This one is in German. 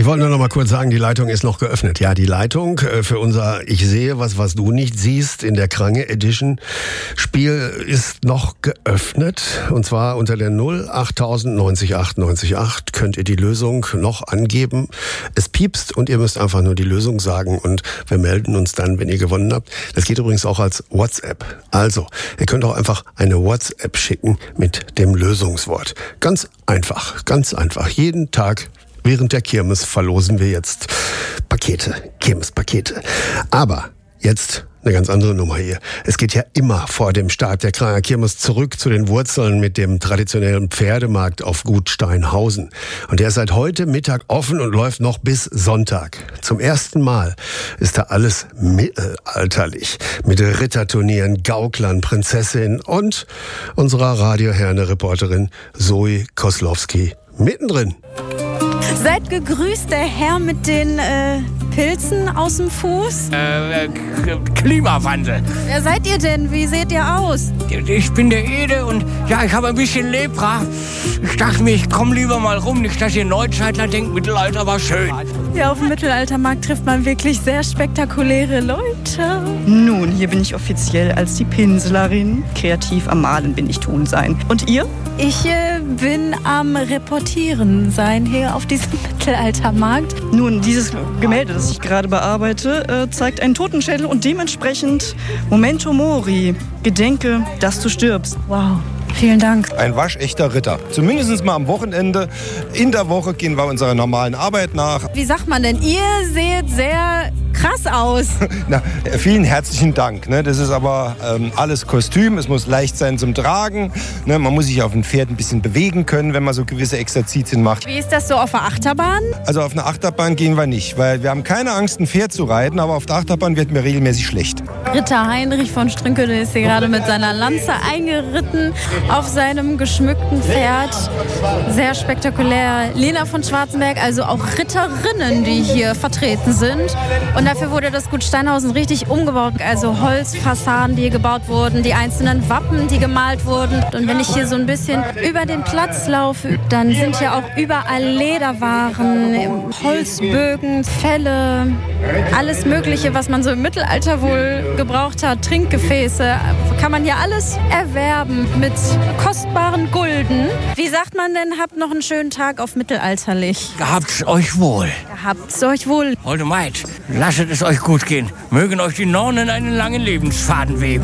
Ich wollte nur noch mal kurz sagen, die Leitung ist noch geöffnet. Ja, die Leitung für unser Ich sehe was du nicht siehst in der Krange Edition Spiel ist noch geöffnet. Und zwar unter der 08000 90 8 90 8 könnt ihr die Lösung noch angeben. Es piepst und ihr müsst einfach nur die Lösung sagen und wir melden uns dann, wenn ihr gewonnen habt. Das geht übrigens auch als WhatsApp. Also, ihr könnt auch einfach eine WhatsApp schicken mit dem Lösungswort. Ganz einfach, ganz einfach. Jeden Tag während der Kirmes verlosen wir jetzt Pakete, Kirmespakete. Aber jetzt eine ganz andere Nummer hier. Es geht ja immer vor dem Start der Kranger Kirmes zurück zu den Wurzeln mit dem traditionellen Pferdemarkt auf Gut Steinhausen. Und der ist seit heute Mittag offen und läuft noch bis Sonntag. Zum ersten Mal ist da alles mittelalterlich. Mit Ritterturnieren, Gauklern, Prinzessinnen und unserer Radioherne-Reporterin Zoe Koslowski mittendrin. Seid gegrüßt, der Herr mit den Pilzen aus dem Fuß. Klimawandel. Wer seid ihr denn? Wie seht ihr aus? Ich bin der Ede und ja, ich habe ein bisschen Lepra. Ich dachte mir, ich komme lieber mal rum, nicht, dass ihr Neuzeitler denkt, Mittelalter war schön. Ja, auf dem Mittelaltermarkt trifft man wirklich sehr spektakuläre Leute. Nun, hier bin ich offiziell als die Pinselerin. Kreativ am Malen bin ich tun sein. Und ihr? Ich bin am Reportieren sein hier auf diesem Mittelaltermarkt. Nun, dieses Gemälde, das ich gerade bearbeite, zeigt einen Totenschädel und dementsprechend Memento Mori. Gedenke, dass du stirbst. Wow. Vielen Dank. Ein waschechter Ritter. Zumindest mal am Wochenende. In der Woche gehen wir unserer normalen Arbeit nach. Wie sagt man denn? Ihr seht sehr krass aus. Na, vielen herzlichen Dank. Ne? Das ist aber alles Kostüm. Es muss leicht sein zum Tragen. Ne? Man muss sich auf dem Pferd ein bisschen bewegen können, wenn man so gewisse Exerzitien macht. Wie ist das so auf der Achterbahn? Also auf eine Achterbahn gehen wir nicht, weil wir haben keine Angst, ein Pferd zu reiten, aber auf der Achterbahn wird mir regelmäßig schlecht. Ritter Heinrich von Strünkel ist hier gerade mit seiner Lanze eingeritten auf seinem geschmückten Pferd. Sehr spektakulär. Lena von Schwarzenberg, also auch Ritterinnen, die hier vertreten sind. Und dafür wurde das Gut Steinhausen richtig umgebaut. Also Holzfassaden, die hier gebaut wurden, die einzelnen Wappen, die gemalt wurden. Und wenn ich hier so ein bisschen über den Platz laufe, dann sind hier auch überall Lederwaren, Holzbögen, Felle, alles Mögliche, was man so im Mittelalter wohl gebraucht hat. Trinkgefäße, kann man hier alles erwerben mit kostbaren Gulden. Wie sagt man denn, habt noch einen schönen Tag auf mittelalterlich? Gehabt's euch wohl. Gehabt's euch wohl. Holde Maid, lasset es euch gut gehen. Mögen euch die Nornen einen langen Lebensfaden weben.